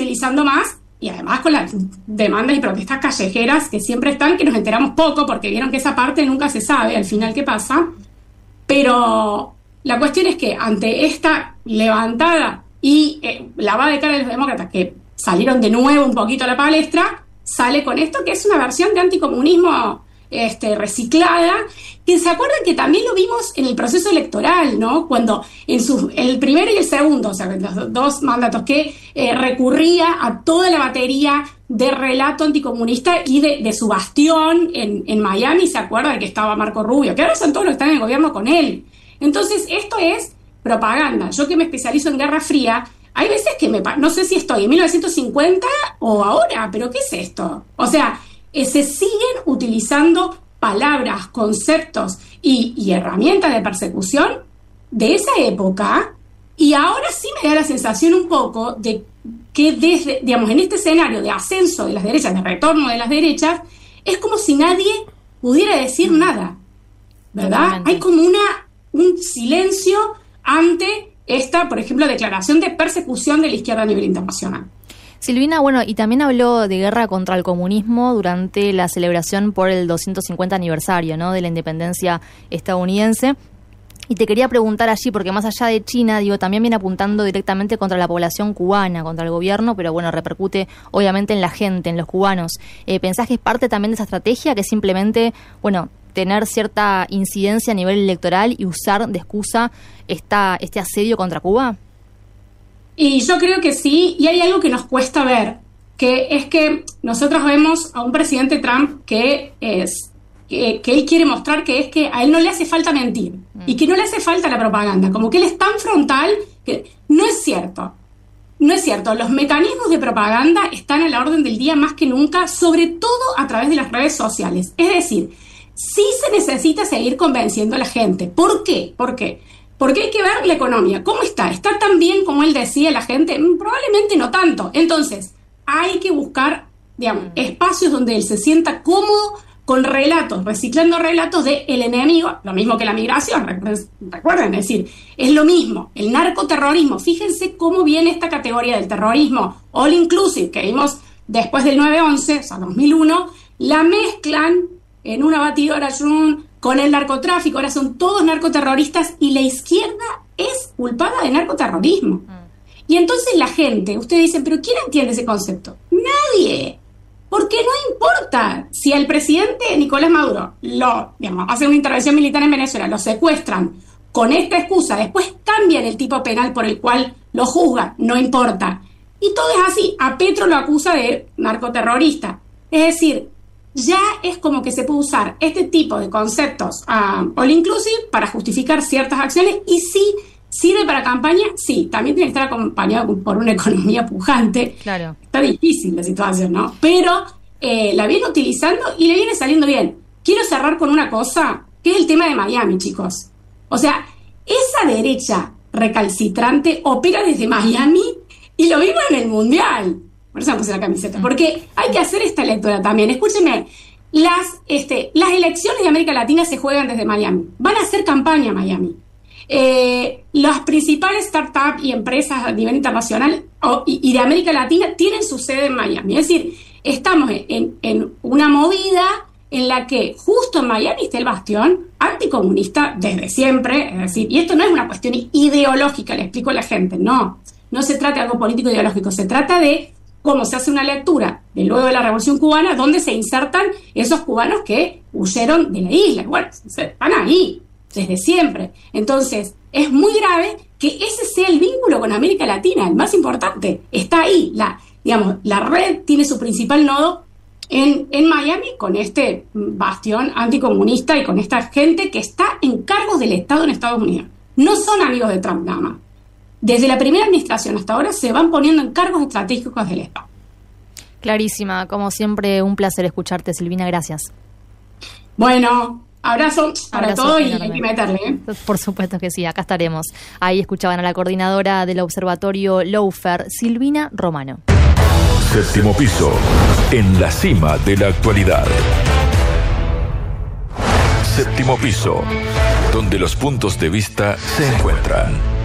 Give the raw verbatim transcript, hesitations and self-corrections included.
utilizando más, y además con las demandas y protestas callejeras que siempre están, que nos enteramos poco, porque vieron que esa parte nunca se sabe al final qué pasa. Pero la cuestión es que ante esta levantada y eh, lavada de cara de los demócratas, que salieron de nuevo un poquito a la palestra, sale con esto que es una versión de anticomunismo este, reciclada, que se acuerdan que también lo vimos en el proceso electoral, ¿no? Cuando en su, el primero y el segundo, o sea, los dos mandatos, que eh, recurría a toda la batería de relato anticomunista y de, de su bastión en, en Miami, se acuerdan que estaba Marco Rubio, que ahora son todos los que están en el gobierno con él. Entonces, esto es propaganda. Yo que me especializo en Guerra Fría, hay veces que me... no sé si estoy en mil novecientos cincuenta o ahora, pero ¿qué es esto? O sea, eh, se siguen utilizando palabras, conceptos y, y herramientas de persecución de esa época, y ahora sí me da la sensación un poco de que desde, digamos, en este escenario de ascenso de las derechas, de retorno de las derechas, es como si nadie pudiera decir nada, ¿verdad? Totalmente. Hay como una un silencio ante esta, por ejemplo, declaración de persecución de la izquierda a nivel internacional. Silvina, bueno, y también habló de guerra contra el comunismo durante la celebración por el doscientos cincuenta aniversario, ¿no?, de la independencia estadounidense. Y te quería preguntar allí, porque más allá de China, digo, también viene apuntando directamente contra la población cubana, contra el gobierno, pero bueno, repercute obviamente en la gente, en los cubanos. Eh, ¿Pensás que es parte también de esa estrategia, que simplemente, bueno, tener cierta incidencia a nivel electoral y usar de excusa esta, este asedio contra Cuba? Y yo creo que sí, y hay algo que nos cuesta ver, que es que nosotros vemos a un presidente Trump que es que, que él quiere mostrar que es que a él no le hace falta mentir, mm. y que no le hace falta la propaganda, como que él es tan frontal que no es cierto. No es cierto, los mecanismos de propaganda están a la orden del día más que nunca, sobre todo a través de las redes sociales. Es decir, sí se necesita seguir convenciendo a la gente. ¿Por qué? ¿Por qué? Porque hay que ver la economía. ¿Cómo está? ¿Está tan bien como él decía la gente? Probablemente no tanto. Entonces, hay que buscar, digamos, espacios donde él se sienta cómodo con relatos, reciclando relatos de el enemigo, lo mismo que la migración, recuerden, es decir, es lo mismo. El narcoterrorismo, fíjense cómo viene esta categoría del terrorismo all inclusive, que vimos después del nueve once, o sea, dos mil uno, la mezclan en una batidora con el narcotráfico, ahora son todos narcoterroristas y la izquierda es culpada de narcoterrorismo. Mm. Y entonces la gente, ustedes dicen, ¿pero quién entiende ese concepto? Nadie. Porque no importa si al presidente Nicolás Maduro lo, digamos, hace una intervención militar en Venezuela, lo secuestran con esta excusa, después cambian el tipo penal por el cual lo juzgan, no importa. Y todo es así, a Petro lo acusa de narcoterrorista. Es decir, ya es como que se puede usar este tipo de conceptos uh, all inclusive para justificar ciertas acciones, y sí, sirve para campaña, sí, también tiene que estar acompañado por una economía pujante. Claro. Está difícil la situación, ¿no? Pero eh, la viene utilizando y le viene saliendo bien. Quiero cerrar con una cosa, que es el tema de Miami, chicos. O sea, esa derecha recalcitrante opera desde Miami y lo vimos en el Mundial. Por eso me puse la camiseta, porque hay que hacer esta lectura también. Escúchenme, las, este, las elecciones de América Latina se juegan desde Miami. Van a hacer campaña a Miami. Eh, las principales startups y empresas a nivel internacional oh, y, y de América Latina tienen su sede en Miami. Es decir, estamos en, en una movida en la que justo en Miami está el bastión anticomunista desde siempre. Es decir, y esto no es una cuestión ideológica, le explico a la gente, no. No se trata de algo político ideológico, se trata de cómo se hace una lectura de luego de la Revolución Cubana, donde se insertan esos cubanos que huyeron de la isla. Bueno, están ahí desde siempre. Entonces, es muy grave que ese sea el vínculo con América Latina, el más importante. Está ahí. La, digamos, la red tiene su principal nodo en, en Miami, con este bastión anticomunista y con esta gente que está en cargos del Estado en Estados Unidos. No son amigos de Trump nada más. Desde la primera administración hasta ahora se van poniendo en cargos estratégicos del Estado. Clarísima, como siempre, un placer escucharte, Silvina, gracias. Bueno, abrazo para todos y hay que meterle, ¿eh? Por supuesto que sí, acá estaremos. Ahí escuchaban a la coordinadora del Observatorio Lawfare, Silvina Romano. Séptimo piso, en la cima de la actualidad. Séptimo piso, donde los puntos de vista se encuentran.